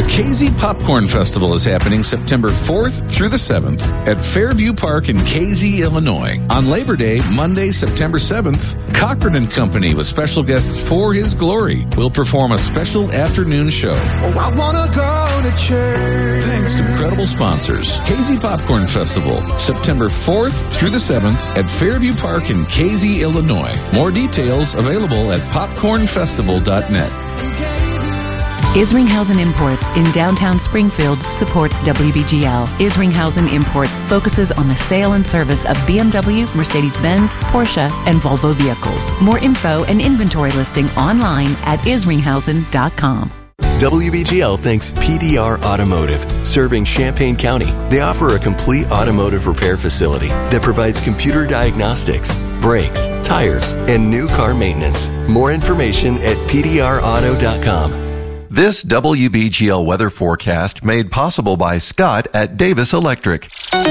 KZ Popcorn Festival is happening September 4th through the 7th at Fairview Park in KZ, Illinois. On Labor Day, Monday, September 7th, Cochran & Company with special guests For His Glory will perform a special afternoon show. Oh, I wanna go to church. Thanks to incredible sponsors. KZ Popcorn Festival, September 4th through the 7th at Fairview Park in KZ, Illinois. More details available at popcornfestival.net. Isringhausen Imports in downtown Springfield supports WBGL. Isringhausen Imports focuses on the sale and service of BMW, Mercedes-Benz, Porsche, and Volvo vehicles. More info and inventory listing online at isringhausen.com. WBGL thanks PDR Automotive, serving Champaign County. They offer a complete automotive repair facility that provides computer diagnostics, brakes, tires, and new car maintenance. More information at pdrauto.com. This WBGL weather forecast made possible by Scott at Davis Electric.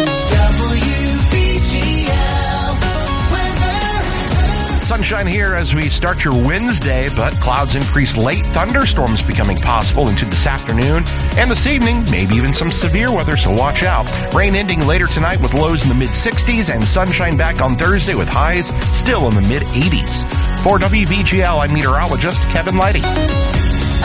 Sunshine here as we start your Wednesday, but clouds increase late. Thunderstorms becoming possible into this afternoon and this evening, maybe even some severe weather, so watch out. Rain ending later tonight with lows in the mid-60s and sunshine back on Thursday with highs still in the mid-80s. For WBGL, I'm meteorologist Kevin Lighty.